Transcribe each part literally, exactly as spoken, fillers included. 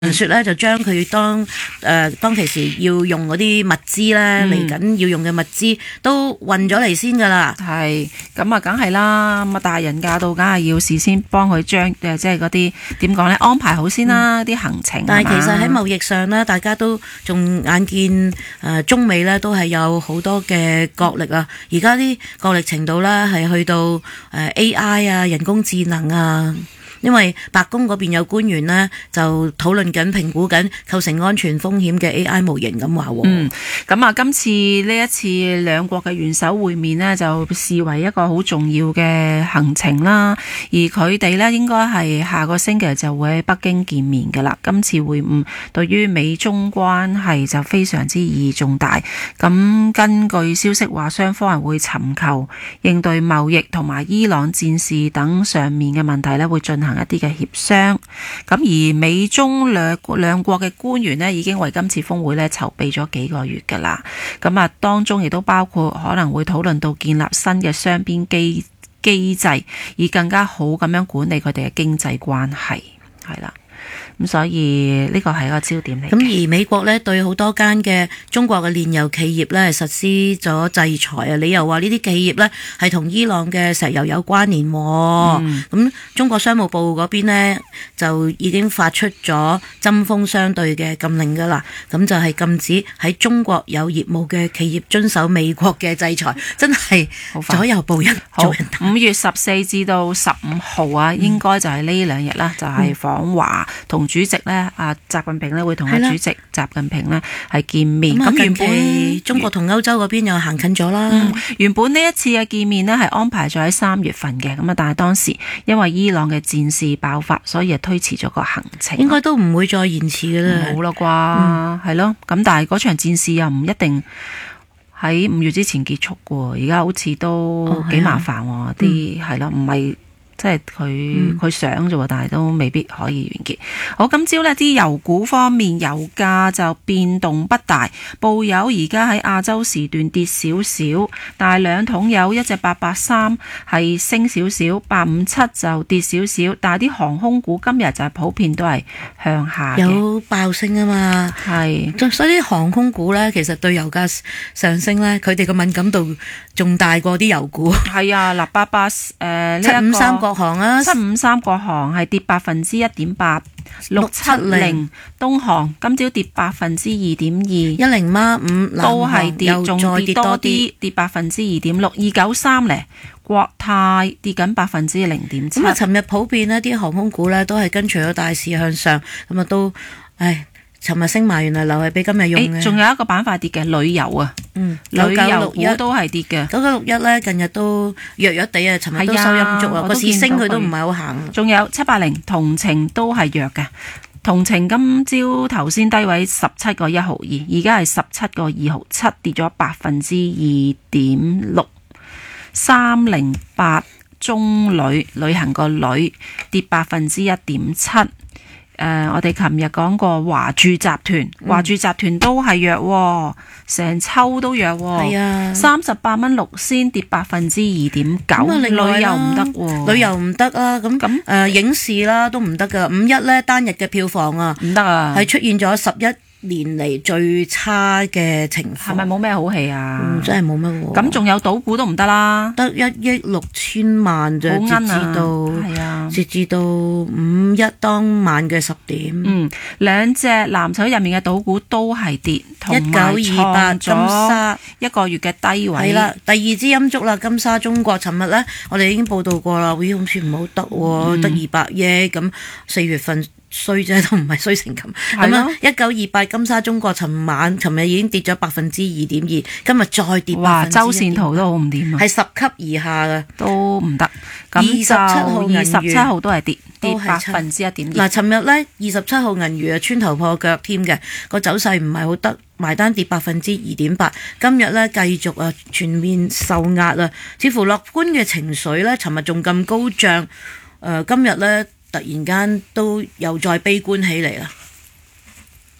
傳說咧就將佢當誒、呃、當其時要用嗰啲物資咧嚟緊要用嘅物資都運咗嚟先噶啦。 係咁啊，梗係啦。咁啊，大人駕到，梗係要事先幫佢將誒，即係嗰啲點講咧，安排好先啦，啲、嗯、行程。 但係其實喺貿易上咧，大家都仲眼見誒、呃、中美咧都係有好多嘅角力啊。而家啲角力程度咧係去到誒、呃、A I 啊，人工智能啊。因為白宮嗰邊有官員呢，就討論緊、評估緊構成安全風險嘅 A I 模型咁話。 嗯，咁啊，今次呢一次兩國嘅元首會面呢，就視為一個好重要嘅行程啦。而佢哋呢，應該係下個星期就會喺北京見面噶啦。今次會晤對於美中關係就非常之意義重大。咁根據消息話，雙方係會尋求應對貿易同埋伊朗戰事等上面嘅問題呢，會進行一啲嘅協商。咁而美中兩兩國嘅官員呢，已經為今次峰會呢籌備咗幾個月噶啦。咁啊，當中亦都包括可能會討論到建立新嘅雙邊機機制，以更加好咁樣管理佢哋嘅經濟關係。係啦。咁所以呢個係一個焦點嚟。 咁而美國呢，對好多間嘅中國嘅煉油企業呢實施咗制裁啊！理由話呢啲企業呢係同伊朗嘅石油有關聯。咁、嗯、中國商務部嗰邊呢，就已經發出咗針鋒相對嘅禁令噶啦。咁就係禁止喺中國有業務嘅企業遵守美國嘅制裁，真係左右步人做人。 五月十四至到十五號啊，應該就係呢兩日啦，就係訪華同主席咧，啊，習近平咧會同阿主席習近平咧係見面。咁原本中國同歐洲嗰邊又行近咗啦、 嗯。原本呢一次嘅見面咧係安排咗喺三月份嘅，咁啊，但係當時因為伊朗嘅戰事爆發，所以啊推遲咗個行程。 應該都唔會再延遲嘅啦。 冇啦啩，係、嗯、咯。咁但係嗰場戰事又唔一定喺五月之前結束嘅，而家好似都幾麻煩喎。啲係咯，唔係。即係佢佢想啫喎，但係都未必可以完結。好，今朝呢啲油股方面，油價就變動不大，布油而家喺亞洲時段跌少少，但係兩桶油一隻八八三係升少少，八五七就跌少少，但係啲航空股今日就係普遍都係向下嘅， 有爆升啊嘛，係，所以啲航空股呢，其實對油價上升呢，佢哋個敏感度仲大過啲油股。 係啊，嗱，八八誒呢七五三國航啊， 七五三國航係跌百分之一點八，六七零東航今朝跌百分之二點二，一零孖五都係跌，仲跌多啲，跌百分之二點六，二九三咧，國泰跌緊百分之零點七。咁啊， 尋日普遍呢啲航空股咧都係跟隨咗大市向上，咁啊都，唉。尋日升埋，原來留係俾今日用嘅。 仲有一個板塊跌嘅旅遊啊，嗯，旅遊股都係跌嘅。 九九六一咧，近日都弱弱地啊，尋日都收陰燭啊，個市升佢都唔係好行。 仲有七八零同程都係弱嘅，同程今朝頭先低位十七個一毫二，而家係十七個二毫七，跌咗百分之二點六。三零八中旅旅行個旅跌百分之一點七。誒、呃，我哋琴日講過華住集團，華住集團都係弱，成抽都弱。係啊，三十八蚊六仙跌百分之二點九。旅遊唔得， 旅遊唔得啊！咁咁誒，影視啦都唔得噶。五一咧單日嘅票房啊，唔得啊，係出現咗十一年嚟最差嘅情況。 係咪冇咩好戲啊？ 嗯、真係冇乜喎。咁仲有賭股都唔得啦， 得一億六千萬啫，截至到係啊，截至到五一當晚嘅十點。 嗯，兩隻藍籌入面嘅賭股都係跌，同埋一九二八金沙一個月嘅低位。 係啦，第二支陰燭啦，金沙中國。尋日咧，我哋已經報道過啦，會好似唔好得喎，得二百億咁，四月份。衰啫，都唔係衰成咁。咁啊，一九二八金沙中國，尋晚、尋日已經跌咗百分之二點二，今日再跌百分之一點二。 哇，周線圖都好唔掂啊！ 係十級以下嘅， 都唔得。 二十七號銀二十七號都係跌，跌百分之一點二。 嗱，尋日咧二十七號銀娛啊穿頭破腳添嘅，個走勢唔係好得，埋單跌百分之二點八。今日咧繼續啊全面受壓啊，似乎樂觀嘅情緒咧，尋日仲咁高漲，誒、呃、今日咧。突然間都又再悲觀起嚟啦！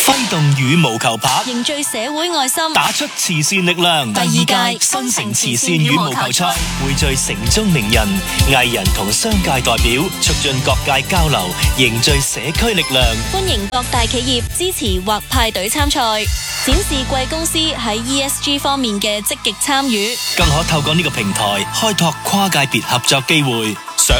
揮動羽毛球拍， 凝聚社會愛心， 打出慈善力量。 第二屆新城慈善羽毛球賽匯聚城中名人、藝人同商界代表，促進各界交流，凝聚社區力量。 歡迎各大企業支持或派隊參賽，展示貴公司喺 E S G 方面嘅積極參與， 更可透過呢個平台開拓跨界別合作機會。想